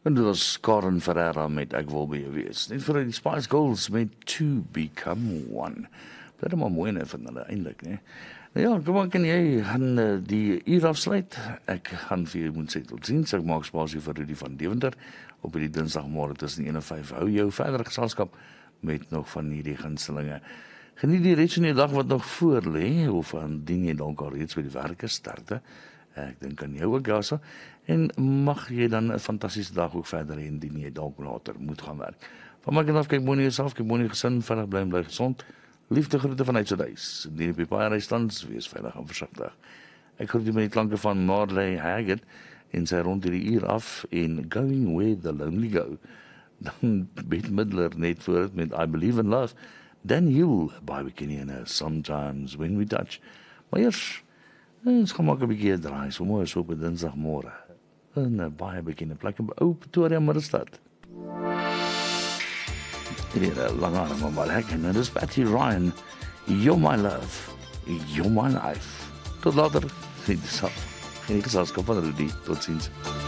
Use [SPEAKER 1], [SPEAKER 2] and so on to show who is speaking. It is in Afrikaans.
[SPEAKER 1] En dit was Karen Ferreira met Ek wil by jou wees. Net vir die Spice Girls met To Become One. Dit is maar mooi van hulle eintlik, né? Nou ja, kom aan, kan jy gaan die uur afsluit? Ek gaan vir jou moet sê tot ziens. Ek maak spasie vir Rudy van Deventer op die dinsdagmôre tussen 1 en 5. Hou jou verder geselskap met nog van hierdie gunstelinge. Geniet die res van die dag wat nog voor lê, of indien jy dalk al reeds by die werk is, starte. Ek dink aan jou ook, Jasa. En mag jy dan 'n fantastiese dag ook verder hê indien jy dalk later moet gaan werk. Van my kant af, kyk mooi na jouself, kyk mooi na jou gesin, veilig bly gesond. Liefde groete vanuit Suid-Huis. Indien op die paai reisstands, wees veilig en versigtig. Ek groet u met die klanke van Marley Haggard en sy rond hierdie uur af en Going Where the Lonely Go. Dan Bette Midler net voor het met I Believe in Love. Dan Hill, by Bikini Sometimes When We Touch. Maar eers, ons gaan maak 'n bietjie draai, so mooi so op 'n dinsdagmôre. In baie bekende plek in ou Pretoria Middelstad. Hierdie lange arm maar lekker. En dit is Patty Ryan. You're my love. You're my life. Tot later. Geen geselskap van Rudy. Tot ziens.